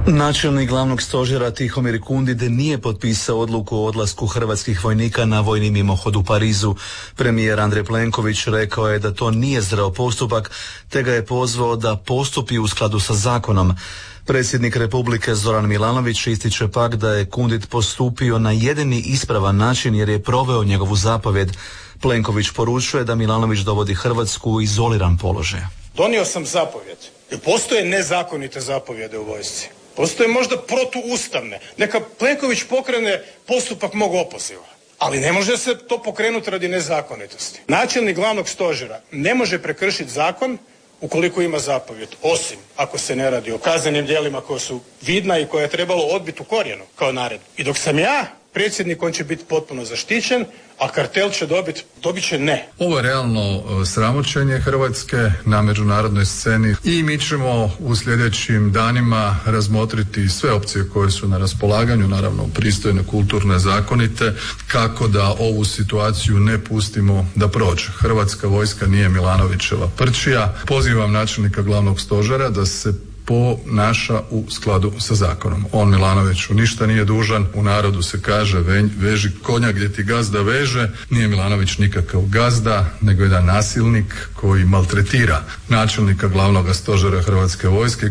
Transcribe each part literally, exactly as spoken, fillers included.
Načelnik glavnog stožera Tihomir Kundit nije potpisao odluku o odlasku hrvatskih vojnika na vojni mimohod u Parizu. Premijer Andrej Plenković rekao je da to nije zdrav postupak, te ga je pozvao da postupi u skladu sa zakonom. Predsjednik Republike Zoran Milanović ističe pak da je Kundit postupio na jedini ispravan način jer je proveo njegovu zapovjed. Plenković poručuje da Milanović dovodi Hrvatsku u izoliran položaj. Donio sam zapovjed. Jer postoje nezakonite zapovjede u vojsci. Postoje možda protuustavne. Neka Plenković pokrene postupak mog opoziva. Ali ne može se to pokrenuti radi nezakonitosti. Načelnik glavnog stožera ne može prekršiti zakon ukoliko ima zapovjed, osim ako se ne radi o kaznenim djelima koja su vidna i koje je trebalo odbiti u korijenu kao naredbu. I dok sam ja predsjednik, on će biti potpuno zaštićen, a kartel će dobiti, dobit će ne. Ovo je realno sramoćenje Hrvatske na međunarodnoj sceni i mi ćemo u sljedećim danima razmotriti sve opcije koje su na raspolaganju, naravno pristojne, kulturne, zakonite, kako da ovu situaciju ne pustimo da prođe. Hrvatska vojska nije Milanovićeva prčija. Pozivam načelnika glavnog stožera da se ponaša u skladu sa zakonom. On Milanoviću ništa nije dužan, u narodu se kaže veži konja gdje ti gazda veže, nije Milanović nikakav gazda, nego jedan nasilnik koji maltretira načelnika glavnog stožera Hrvatske vojske.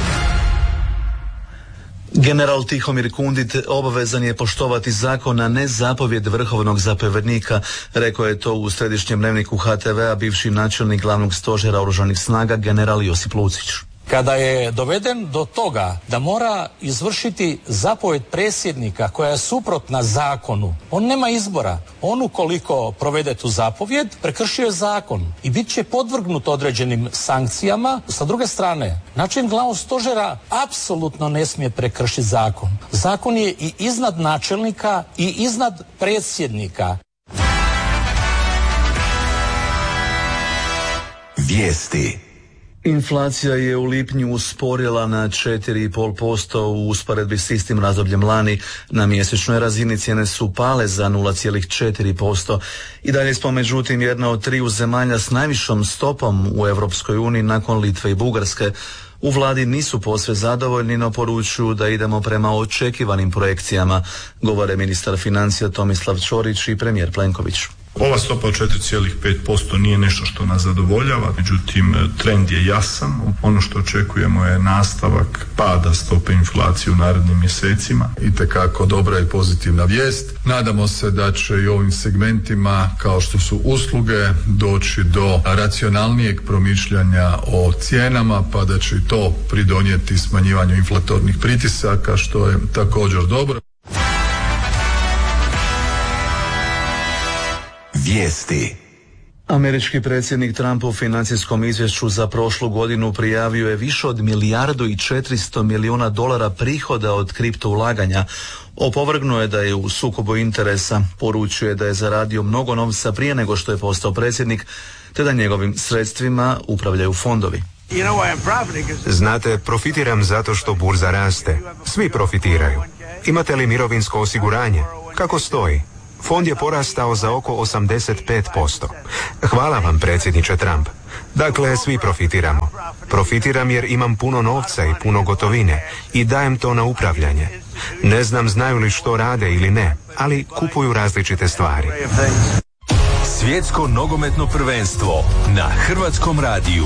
General Tihomir Kundit obavezan je poštovati zakon, a ne zapovjed vrhovnog zapovjednika, rekao je to u središnjem dnevniku H T V-a bivši načelnik glavnog stožera oružanih snaga general Josip Lucić. Kada je doveden do toga da mora izvršiti zapovjed predsjednika koja je suprotna zakonu, on nema izbora. On ukoliko provede tu zapovjed, prekršio je zakon i bit će podvrgnut određenim sankcijama. Sa druge strane, načelnik glavnog stožera apsolutno ne smije prekršiti zakon. Zakon je i iznad načelnika i iznad predsjednika. Vijesti. Inflacija je u lipnju usporila na četiri zarez pet posto u usporedbi s istim razdobljem lani. Na mjesečnoj razini cijene su pale za nula zarez četiri posto. I dalje smo međutim jedna od triju zemalja s najvišom stopom u Europskoj uniji nakon Litve i Bugarske. U vladi nisu posve zadovoljni, no poručuju da idemo prema očekivanim projekcijama, govore ministar financija Tomislav Ćorić i premijer Plenković. Ova stopa od četiri zarez pet posto nije nešto što nas zadovoljava, međutim trend je jasan. Ono što očekujemo je nastavak pada stope inflacije u narednim mjesecima. Itekako dobra i pozitivna vijest. Nadamo se da će i ovim segmentima kao što su usluge doći do racionalnijeg promišljanja o cijenama, pa da će i to pridonijeti smanjivanju inflatornih pritisaka, što je također dobro. Vijesti. Američki predsjednik Trump u financijskom izvješću za prošlu godinu prijavio je više od milijardu i četiristo milijuna dolara prihoda od kripto ulaganja. Opovrgnuo je da je u sukobu interesa, poručuje da je zaradio mnogo novca prije nego što je postao predsjednik, te da njegovim sredstvima upravljaju fondovi. Znate, profitiram zato što burza raste. Svi profitiraju. Imate li mirovinsko osiguranje? Kako stoji? Fond je porastao za oko osamdeset pet posto. Hvala vam, predsjedniče Trump. Dakle, svi profitiramo. Profitiram jer imam puno novca i puno gotovine i dajem to na upravljanje. Ne znam znaju li što rade ili ne, ali kupuju različite stvari. Svjetsko nogometno prvenstvo na Hrvatskom radiju.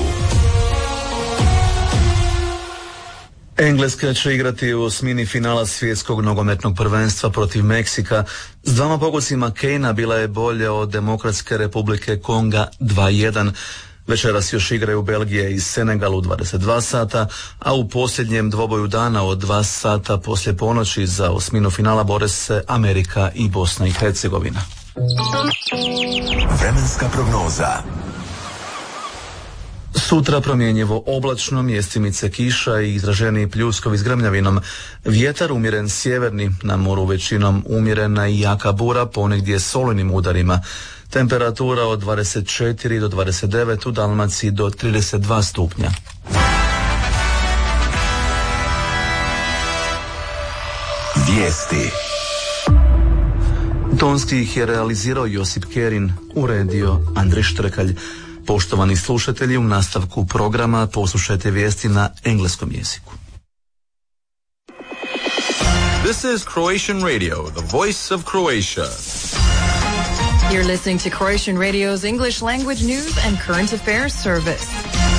Engleska će igrati u osmini finala svjetskog nogometnog prvenstva protiv Meksika. S dvama pogodcima Kejna bila je bolja od Demokratske republike Konga dva jedan. Večeras još igraju Belgija i Senegal u dvadeset dva sata, a u posljednjem dvoboju dana od dva sata poslije ponoći za osminu finala bore se Amerika i Bosna i Hercegovina. Vremenska prognoza. Sutra promjenjivo oblačno, mjestimice kiša i izraženiji pljuskovi s grmljavinom. Vjetar umjeren sjeverni, na moru većinom umjerena i jaka bura, ponegdje s olujnim udarima. Temperatura od dvadeset četiri do dvadeset devet, u Dalmaciji do trideset dva stupnja. Vijesti. Tonski ih je realizirao Josip Kerin, uredio Andrej Štrekalj. Poštovani slušatelji, u nastavku programa poslušajte vijesti na engleskom jeziku. This is Croatian Radio, the voice of Croatia. You're listening to Croatian Radio's English language news and current affairs service.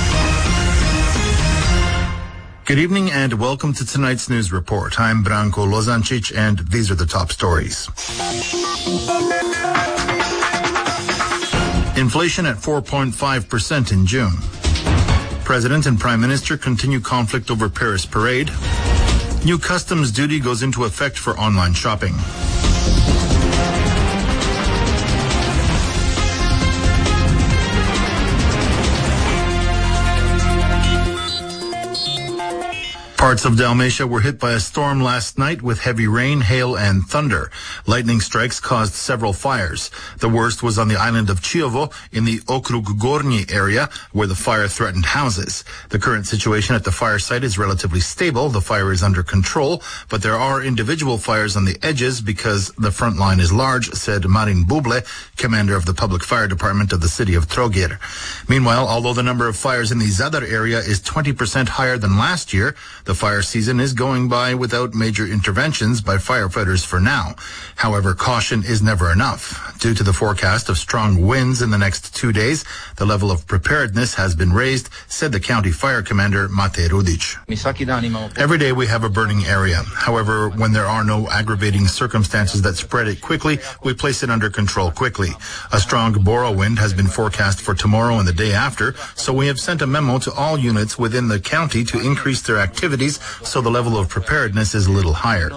Good evening and welcome to tonight's news report. I'm Branko Lozancic and these are the top stories. Inflation at four point five percent in June. President and Prime Minister continue conflict over Paris parade. New customs duty goes into effect for online shopping. Parts of Dalmatia were hit by a storm last night with heavy rain, hail, and thunder. Lightning strikes caused several fires. The worst was on the island of Chiovo in the Okrug Gornji area, where the fire threatened houses. The current situation at the fire site is relatively stable. The fire is under control, but there are individual fires on the edges because the front line is large, said Marin Buble, commander of the public fire department of the city of Trogir. Meanwhile, although the number of fires in the Zadar area is twenty percent higher than last year, the fire season is going by without major interventions by firefighters for now. However, caution is never enough. Due to the forecast of strong winds in the next two days, the level of preparedness has been raised, said the county fire commander Mate Rudic. Every day we have a burning area. However, when there are no aggravating circumstances that spread it quickly, we place it under control quickly. A strong Boro wind has been forecast for tomorrow and the day after, so we have sent a memo to all units within the county to increase their activity, so the level of preparedness is a little higher.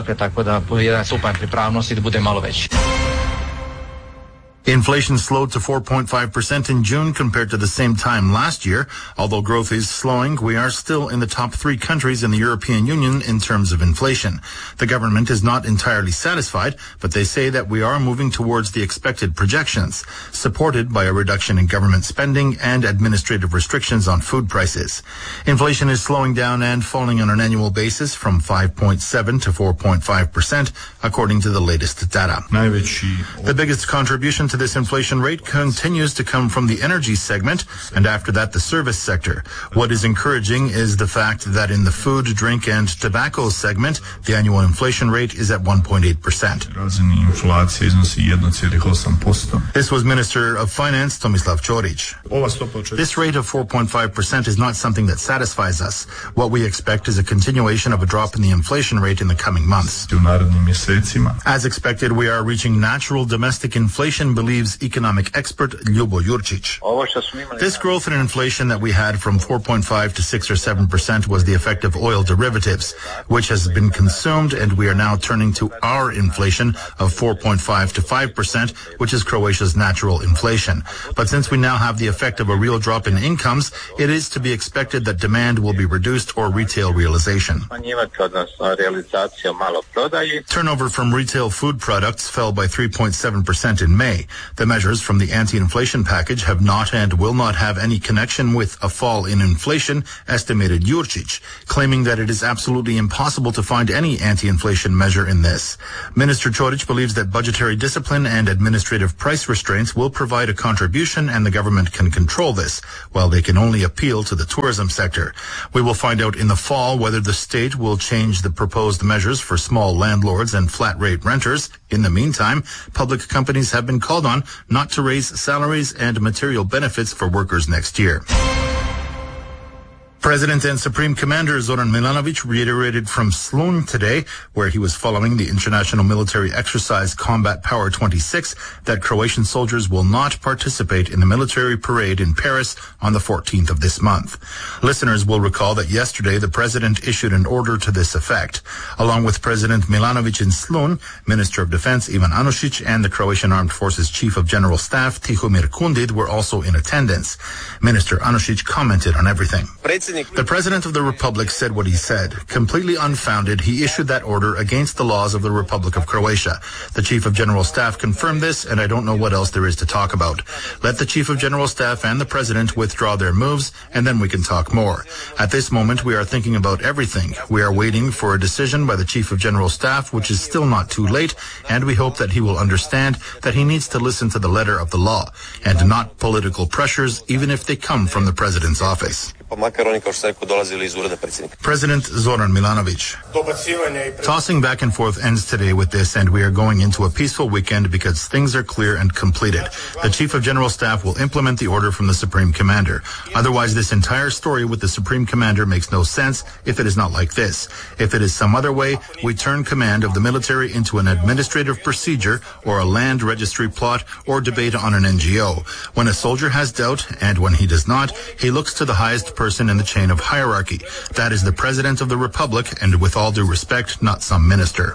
Inflation slowed to four point five percent in June compared to the same time last year. Although growth is slowing, we are still in the top three countries in the European Union in terms of inflation. The government is not entirely satisfied, but they say that we are moving towards the expected projections, supported by a reduction in government spending and administrative restrictions on food prices. Inflation is slowing down and falling on an annual basis from five point seven to four point five percent, according to the latest data. The biggest contribution to this inflation rate continues to come from the energy segment, and after that the service sector. What is encouraging is the fact that in the food, drink, and tobacco segment, the annual inflation rate is at one point eight percent. This was Minister of Finance Tomislav Ćorić. This rate of four point five percent is not something that satisfies us. What we expect is a continuation of a drop in the inflation rate in the coming months. As expected, we are reaching natural domestic inflation, believes economic expert Ljubo Jurčić. This growth in inflation that we had from four point five to six or seven percent was the effect of oil derivatives, which has been consumed, and we are now turning to our inflation of four point five to five percent, which is Croatia's natural inflation. But since we now have the effect of a real drop in incomes, it is to be expected that demand will be reduced or retail realization. Turnover from retail food products fell by three point seven percent in May. The measures from the anti-inflation package have not and will not have any connection with a fall in inflation, estimated Jurčić, claiming that it is absolutely impossible to find any anti-inflation measure in this. Minister Ćorić believes that budgetary discipline and administrative price restraints will provide a contribution, and the government can control this, while they can only appeal to the tourism sector. We will find out in the fall whether the state will change the proposed measures for small landlords and flat-rate renters. In the meantime, public companies have been called on not to raise salaries and material benefits for workers next year. President and Supreme Commander Zoran Milanovic reiterated from Slun today, where he was following the international military exercise Combat Power twenty-six, that Croatian soldiers will not participate in the military parade in Paris on the fourteenth of this month. Listeners will recall that yesterday the president issued an order to this effect. Along with President Milanovic in Slun, Minister of Defense Ivan Anušić and the Croatian Armed Forces Chief of General Staff Tihomir Kundid were also in attendance. Minister Anušić commented on everything. The President of the Republic said what he said. Completely unfounded, he issued that order against the laws of the Republic of Croatia. The Chief of General Staff confirmed this, and I don't know what else there is to talk about. Let the Chief of General Staff and the President withdraw their moves, and then we can talk more. At this moment, we are thinking about everything. We are waiting for a decision by the Chief of General Staff, which is still not too late, and we hope that he will understand that he needs to listen to the letter of the law, and not political pressures, even if they come from the President's office. makar oni President Zoran Milanovic. Tossing back and forth ends today with this, and we are going into a peaceful weekend because things are clear and completed. The Chief of General Staff will implement the order from the Supreme Commander. Otherwise, this entire story with the Supreme Commander makes no sense if it is not like this. If it is some other way, we turn command of the military into an administrative procedure or a land registry plot or debate on an N G O. When a soldier has doubt, and when he does not, he looks to the highest person in the chain of hierarchy. That is the President of the Republic, and with all due respect, not some minister.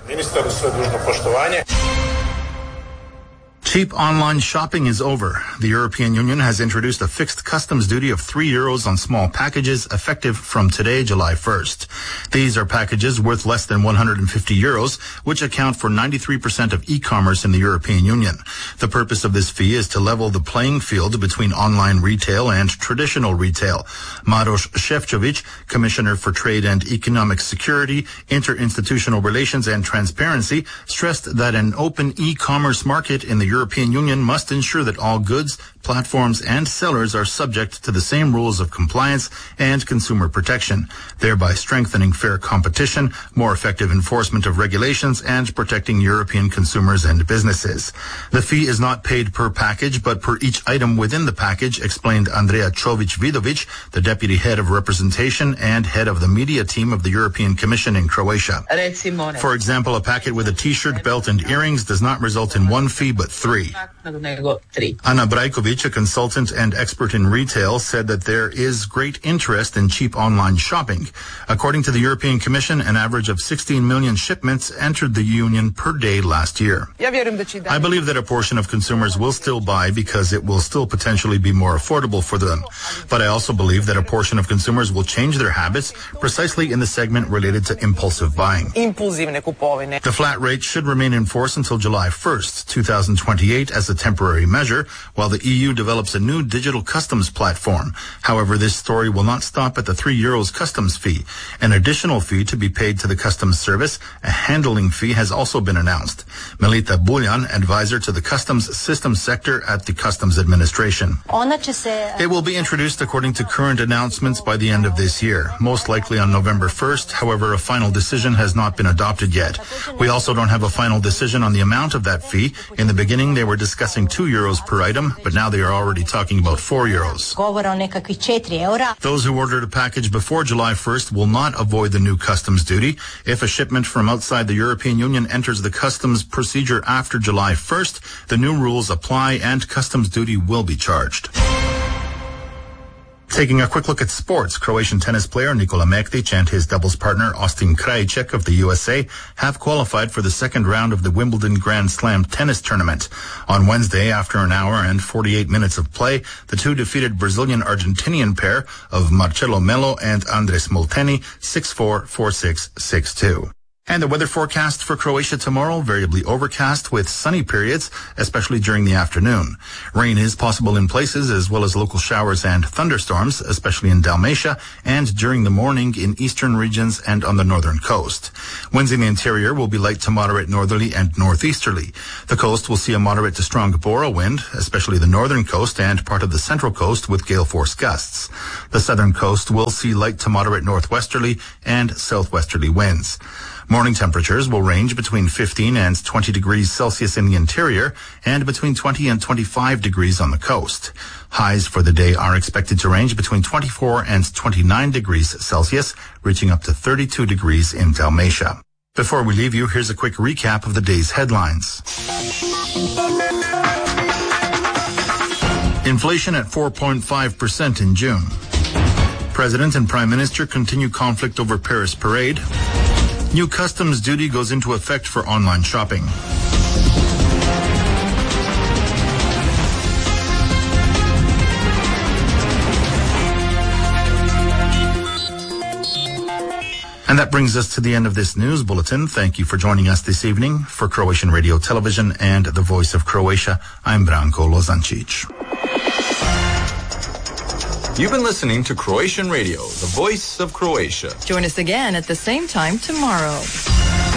Cheap online shopping is over. The European Union has introduced a fixed customs duty of three euros on small packages effective from today, July first. These are packages worth less than one hundred fifty euros, which account for ninety-three percent of e-commerce in the European Union. The purpose of this fee is to level the playing field between online retail and traditional retail. Maroš Šefčovič, Commissioner for Trade and Economic Security, Interinstitutional Relations and Transparency, stressed that an open e-commerce market in the European Union must ensure that all goods, platforms, and sellers are subject to the same rules of compliance and consumer protection, thereby strengthening fair competition, more effective enforcement of regulations, and protecting European consumers and businesses. The fee is not paid per package, but per each item within the package, explained Andrea Čović-Vidović, the Deputy Head of Representation and Head of the Media Team of the European Commission in Croatia. For example, a packet with a t-shirt, belt, and earrings does not result in one fee, but three. Ana Brajković, a consultant and expert in retail, said that there is great interest in cheap online shopping. According to the European Commission, an average of sixteen million shipments entered the Union per day last year. I believe that a portion of consumers will still buy because it will still potentially be more affordable for them. But I also believe that a portion of consumers will change their habits precisely in the segment related to impulsive buying. The flat rate should remain in force until July first, two thousand twenty-eight as a temporary measure, while the E U develops a new digital customs platform. However, this story will not stop at the three euros customs fee. An additional fee to be paid to the customs service, a handling fee, has also been announced. Melita Buljan, advisor to the customs systems sector at the Customs Administration. It will be introduced according to current announcements by the end of this year, most likely on November first. However, a final decision has not been adopted yet. We also don't have a final decision on the amount of that fee. In the beginning, they were discussing two euros per item, but now they are already talking about four euros. Those who ordered a package before July first will not avoid the new customs duty. If a shipment from outside the European Union enters the customs procedure after July first, the new rules apply and customs duty will be charged. Taking a quick look at sports, Croatian tennis player Nikola Mektić and his doubles partner Austin Krajicek of the U S A have qualified for the second round of the Wimbledon Grand Slam tennis tournament. On Wednesday, after an hour and forty-eight minutes of play, the two defeated Brazilian-Argentinian pair of Marcelo Melo and Andres Molteni six four, four six, six two. And the weather forecast for Croatia tomorrow, variably overcast with sunny periods, especially during the afternoon. Rain is possible in places as well as local showers and thunderstorms, especially in Dalmatia and during the morning in eastern regions and on the northern coast. Winds in the interior will be light to moderate northerly and northeasterly. The coast will see a moderate to strong Bora wind, especially the northern coast and part of the central coast with gale force gusts. The southern coast will see light to moderate northwesterly and southwesterly winds. Morning temperatures will range between fifteen and twenty degrees Celsius in the interior and between twenty and twenty-five degrees on the coast. Highs for the day are expected to range between twenty-four and twenty-nine degrees Celsius, reaching up to thirty-two degrees in Dalmatia. Before we leave you, here's a quick recap of the day's headlines. Inflation at four point five percent in June. President and Prime Minister continue conflict over Paris parade. New customs duty goes into effect for online shopping. And that brings us to the end of this news bulletin. Thank you for joining us this evening. For Croatian Radio Television and the Voice of Croatia, I'm Branko Lozancic. You've been listening to Croatian Radio, the Voice of Croatia. Join us again at the same time tomorrow.